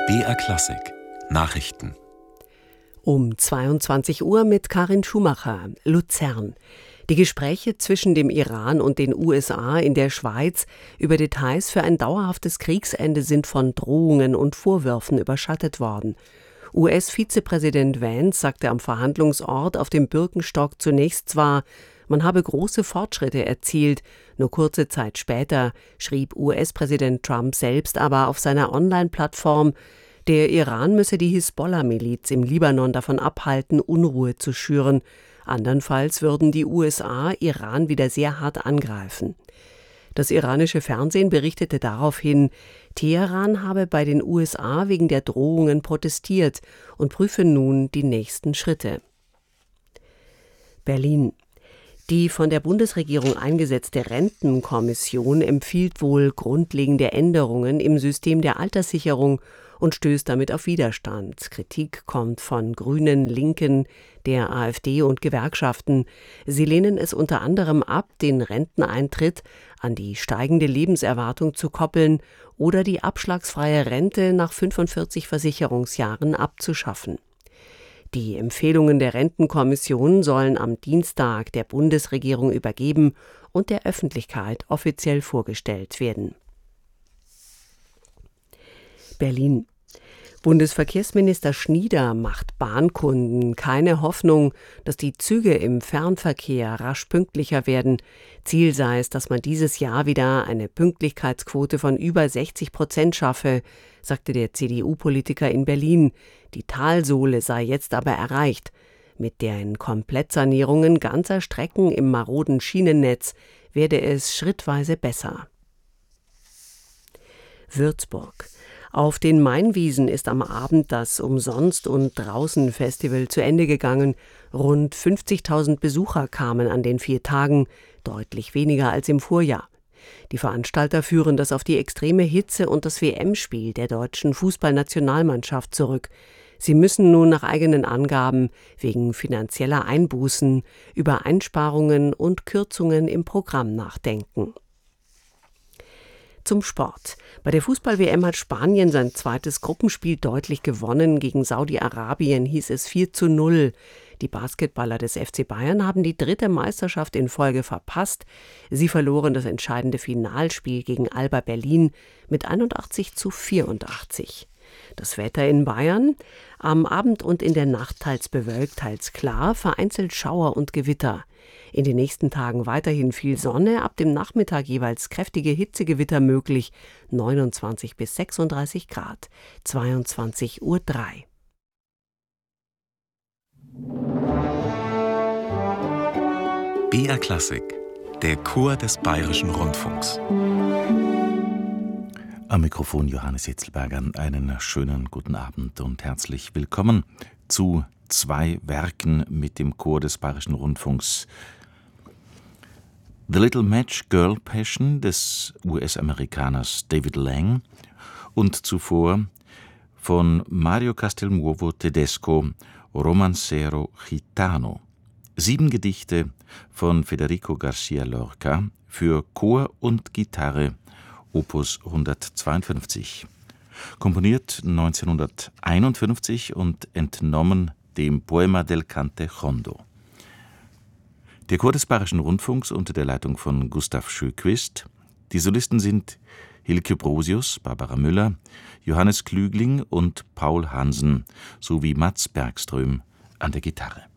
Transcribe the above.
BR Klassik Nachrichten Um 22 Uhr mit Karin Schumacher, Luzern. Die Gespräche zwischen dem Iran und den USA in der Schweiz über Details für ein dauerhaftes Kriegsende sind von Drohungen und Vorwürfen überschattet worden. US-Vizepräsident Vance sagte am Verhandlungsort auf dem Birkenstock zunächst zwar, man habe große Fortschritte erzielt, nur kurze Zeit später schrieb US-Präsident Trump selbst aber auf seiner Online-Plattform, der Iran müsse die Hisbollah-Miliz im Libanon davon abhalten, Unruhe zu schüren. Andernfalls würden die USA Iran wieder sehr hart angreifen. Das iranische Fernsehen berichtete daraufhin, Teheran habe bei den USA wegen der Drohungen protestiert und prüfe nun die nächsten Schritte. Berlin. Die von der Bundesregierung eingesetzte Rentenkommission empfiehlt wohl grundlegende Änderungen im System der Alterssicherung und stößt damit auf Widerstand. Kritik kommt von Grünen, Linken, der AfD und Gewerkschaften. Sie lehnen es unter anderem ab, den Renteneintritt an die steigende Lebenserwartung zu koppeln oder die abschlagsfreie Rente nach 45 Versicherungsjahren abzuschaffen. Die Empfehlungen der Rentenkommission sollen am Dienstag der Bundesregierung übergeben und der Öffentlichkeit offiziell vorgestellt werden. Berlin. Bundesverkehrsminister Schnieder macht Bahnkunden keine Hoffnung, dass die Züge im Fernverkehr rasch pünktlicher werden. Ziel sei es, dass man dieses Jahr wieder eine Pünktlichkeitsquote von über 60% schaffe, sagte der CDU-Politiker in Berlin. Die Talsohle sei jetzt aber erreicht. Mit den Komplettsanierungen ganzer Strecken im maroden Schienennetz werde es schrittweise besser. Würzburg. Auf den Mainwiesen ist am Abend das Umsonst- und Draußen-Festival zu Ende gegangen. Rund 50.000 Besucher kamen an den 4 Tagen, deutlich weniger als im Vorjahr. Die Veranstalter führen das auf die extreme Hitze und das WM-Spiel der deutschen Fußballnationalmannschaft zurück. Sie müssen nun nach eigenen Angaben wegen finanzieller Einbußen über Einsparungen und Kürzungen im Programm nachdenken. Zum Sport. Bei der Fußball-WM hat Spanien sein zweites Gruppenspiel deutlich gewonnen. Gegen Saudi-Arabien hieß es 4:0. Die Basketballer des FC Bayern haben die 3. Meisterschaft in Folge verpasst. Sie verloren das entscheidende Finalspiel gegen Alba Berlin mit 81:84. Das Wetter in Bayern: am Abend und in der Nacht teils bewölkt, teils klar, vereinzelt Schauer und Gewitter. In den nächsten Tagen weiterhin viel Sonne, ab dem Nachmittag jeweils kräftige Hitzegewitter möglich, 29 bis 36 Grad, 22:03 Uhr. BR Klassik, der Chor des Bayerischen Rundfunks. Am Mikrofon Johannes Jetzelberger. Einen schönen guten Abend und herzlich willkommen zu 2 Werken mit dem Chor des Bayerischen Rundfunks. The Little Match Girl Passion des US-Amerikaners David Lang und zuvor von Mario Castelnuovo Tedesco Romancero Gitano. 7 Gedichte von Federico García Lorca für Chor und Gitarre, Opus 152. Komponiert 1951 und entnommen dem Poema del Cante Jondo. Der Chor des Bayerischen Rundfunks unter der Leitung von Gustav Schöquist. Die Solisten sind Hilke Brosius, Barbara Müller, Johannes Klügling und Paul Hansen sowie Mats Bergström an der Gitarre.